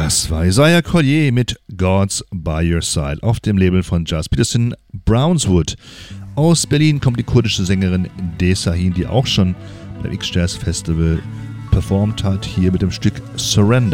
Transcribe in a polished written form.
Das war Isaiah Collier mit God's by Your Side auf dem Label von Gilles Peterson Brownswood. Aus Berlin kommt die kurdische Sängerin Desahin, die auch schon beim X-Jazz Festival performt hat, hier mit dem Stück Surrender.